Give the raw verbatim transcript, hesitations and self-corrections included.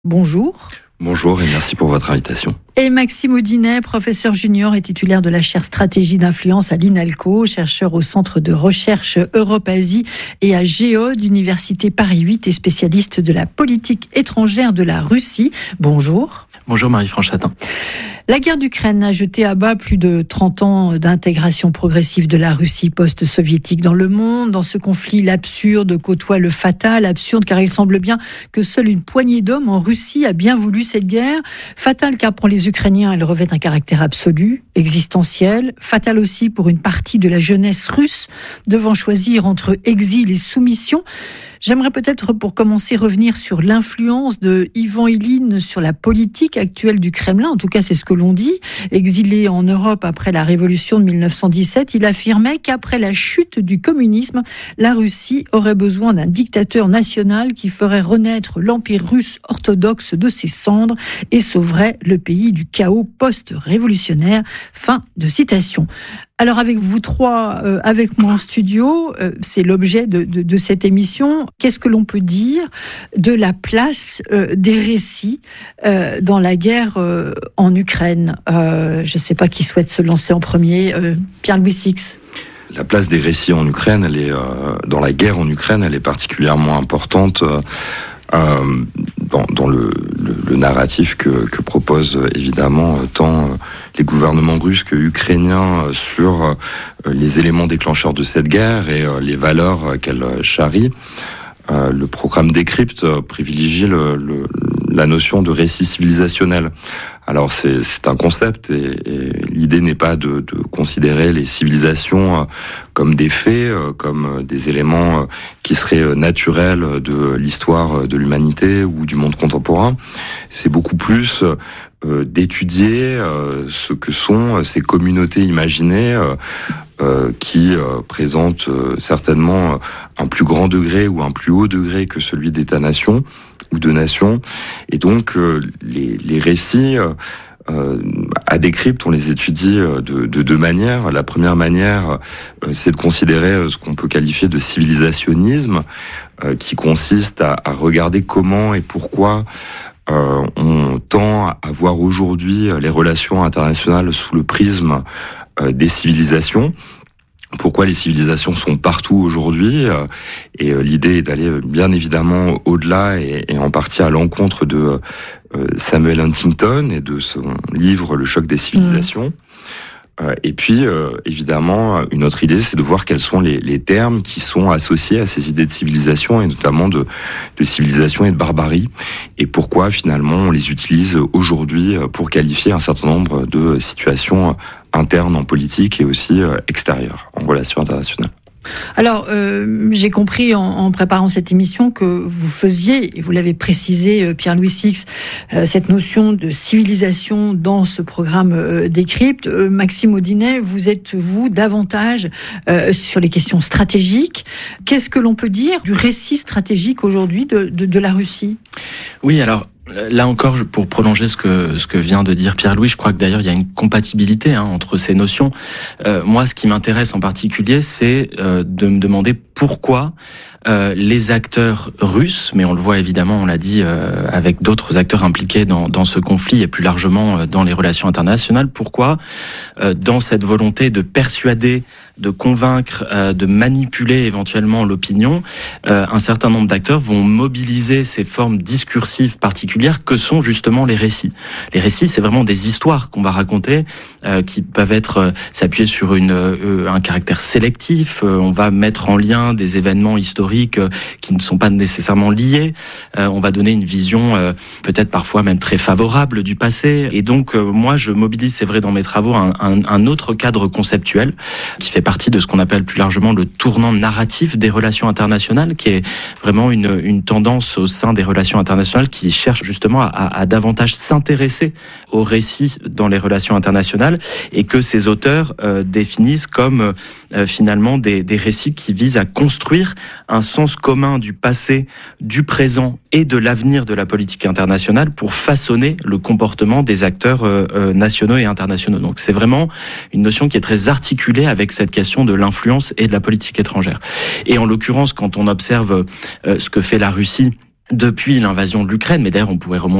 Bonjour. Bonjour et merci pour votre invitation. Et Maxime Audinet, professeur junior et titulaire de la chaire stratégie d'influence à l'INALCO, chercheur au centre de recherche Europe-Asie et à Géode, Université Paris huit et spécialiste de la politique étrangère de la Russie. Bonjour. Bonjour Marie-France Chatin. La guerre d'Ukraine a jeté à bas plus de trente ans d'intégration progressive de la Russie post-soviétique dans le monde. Dans ce conflit, l'absurde côtoie le fatal. Absurde car il semble bien que seule une poignée d'hommes en Russie a bien voulu cette guerre. Fatal car pour les Ukrainiens, elle revêt un caractère absolu, existentiel. Fatal aussi pour une partie de la jeunesse russe devant choisir entre exil et soumission. J'aimerais peut-être, pour commencer, revenir sur l'influence de Ivan Ilyin sur la politique actuelle du Kremlin. En tout cas, c'est ce que l'on dit. Exilé en Europe après la révolution de mille neuf cent dix-sept, il affirmait qu'après la chute du communisme, la Russie aurait besoin d'un dictateur national qui ferait renaître l'empire russe orthodoxe de ses cendres et sauverait le pays du chaos post-révolutionnaire. Fin de citation. Alors avec vous trois, euh, avec moi en studio, euh, c'est l'objet de, de, de cette émission. Qu'est-ce que l'on peut dire de la place euh, des récits euh, dans la guerre euh, en Ukraine euh, Je ne sais pas qui souhaite se lancer en premier. Euh, Pierre-Louis Six. La place des récits en Ukraine, elle est euh, dans la guerre en Ukraine, elle est particulièrement importante. Euh, Euh, dans, dans le, le, le narratif que, que proposent évidemment tant euh, les gouvernements russes que ukrainiens euh, sur euh, les éléments déclencheurs de cette guerre et euh, les valeurs euh, qu'elle charrie. Euh, le programme Décrypte euh, privilégie le, le, la notion de récit civilisationnel. Alors c'est, c'est un concept et, et l'idée n'est pas de, de considérer les civilisations comme des faits, comme des éléments qui seraient naturels de l'histoire de l'humanité ou du monde contemporain. C'est beaucoup plus euh, d'étudier euh, ce que sont ces communautés imaginées euh, euh, qui euh, présentent euh, certainement un plus grand degré ou un plus haut degré que celui d'État-nation ou de nation. Et donc, euh, les, les récits, euh, à Décrypte, on les étudie de, de deux manières. La première manière, euh, c'est de considérer ce qu'on peut qualifier de civilisationnisme, euh, qui consiste à, à regarder comment et pourquoi euh, on tend à voir aujourd'hui les relations internationales sous le prisme euh, des civilisations. Pourquoi les civilisations sont partout aujourd'hui, et l'idée est d'aller bien évidemment au-delà et, et en partie à l'encontre de Samuel Huntington et de son livre Le choc des civilisations. Mmh. Et puis, évidemment, une autre idée, c'est de voir quels sont les, les termes qui sont associés à ces idées de civilisation, et notamment de, de civilisation et de barbarie, et pourquoi finalement on les utilise aujourd'hui pour qualifier un certain nombre de situations internes en politique et aussi extérieures, en relations internationales. Alors, euh, j'ai compris en, en préparant cette émission que vous faisiez, et vous l'avez précisé, euh, Pierre-Louis Six, euh, cette notion de civilisation dans ce programme euh, Décrypte. Euh, Maxime Audinet, vous êtes, vous, davantage euh, sur les questions stratégiques. Qu'est-ce que l'on peut dire du récit stratégique aujourd'hui de, de, de la Russie ? Oui, alors... Là encore, pour prolonger ce que ce que vient de dire Pierre-Louis, je crois que d'ailleurs il y a une compatibilité hein, entre ces notions. Euh, moi, ce qui m'intéresse en particulier, c'est euh, de me demander pourquoi euh, les acteurs russes, mais on le voit évidemment, on l'a dit, euh, avec d'autres acteurs impliqués dans, dans ce conflit et plus largement euh, dans les relations internationales, pourquoi euh, dans cette volonté de persuader, de convaincre, euh, de manipuler éventuellement l'opinion, euh, un certain nombre d'acteurs vont mobiliser ces formes discursives particulières que sont justement les récits. Les récits, c'est vraiment des histoires qu'on va raconter, euh, qui peuvent être euh, s'appuyer sur une, euh, un caractère sélectif. Euh, on va mettre en lien des événements historiques euh, qui ne sont pas nécessairement liés. Euh, on va donner une vision euh, peut-être parfois même très favorable du passé. Et donc, euh, moi, je mobilise, c'est vrai, dans mes travaux, un, un, un autre cadre conceptuel qui fait partie de ce qu'on appelle plus largement le tournant narratif des relations internationales, qui est vraiment une, une tendance au sein des relations internationales qui cherche justement à, à davantage s'intéresser aux récits dans les relations internationales, et que ces auteurs euh, définissent comme euh, finalement des, des récits qui visent à construire un sens commun du passé, du présent et de l'avenir de la politique internationale pour façonner le comportement des acteurs euh, euh, nationaux et internationaux. Donc c'est vraiment une notion qui est très articulée avec cette question de l'influence et de la politique étrangère. Et en l'occurrence, quand on observe euh, ce que fait la Russie depuis l'invasion de l'Ukraine, mais d'ailleurs on pourrait remonter